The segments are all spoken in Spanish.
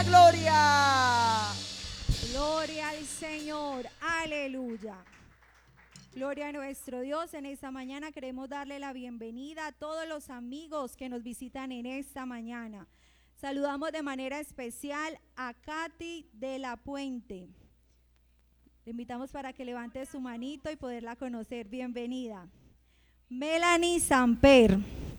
gloria. Gloria al Señor, aleluya. Gloria a nuestro Dios. En esta mañana queremos darle la bienvenida a todos los amigos que nos visitan en esta mañana. Saludamos de manera especial a Katy de la Puente. Le invitamos para que levante su manito y poderla conocer. Bienvenida. Melanie Samper,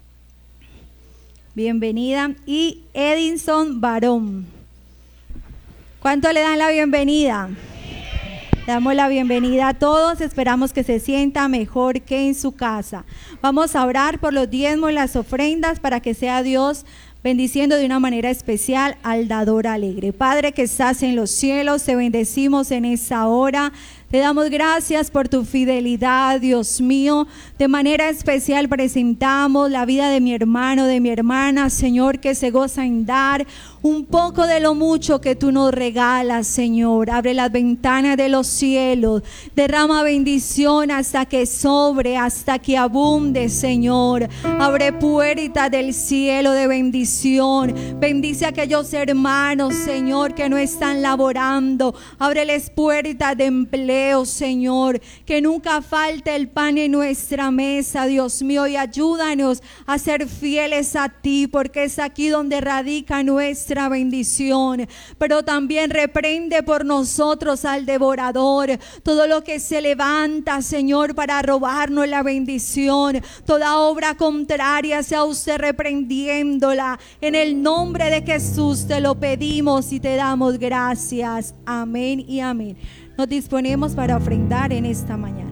bienvenida. Y Edinson Barón. ¿Cuánto le dan la bienvenida? Le damos la bienvenida a todos, esperamos que se sienta mejor que en su casa. Vamos a orar por los diezmos y las ofrendas para que sea Dios bendiciendo de una manera especial al dador alegre. Padre que estás en los cielos, te bendecimos en esta hora. Te damos gracias por tu fidelidad, Dios mío. De manera especial presentamos la vida de mi hermano, de mi hermana, Señor, que se goza en dar un poco de lo mucho que tú nos regalas, Señor. Abre las ventanas de los cielos, derrama bendición hasta que sobre, hasta que abunde, Señor. Abre puertas del cielo de bendición. Bendice a aquellos hermanos, Señor, que no están laborando. Ábreles puertas de empleo, Señor, que nunca falte el pan en nuestra mesa, Dios mío, y ayúdanos a ser fieles a ti, porque es aquí donde radica nuestra bendición. Pero también reprende por nosotros al devorador, todo lo que se levanta, Señor, para robarnos la bendición, toda obra contraria sea usted reprendiéndola. En el nombre de Jesús te lo pedimos y te damos gracias. Amén y amén. Nos disponemos para ofrendar en esta mañana.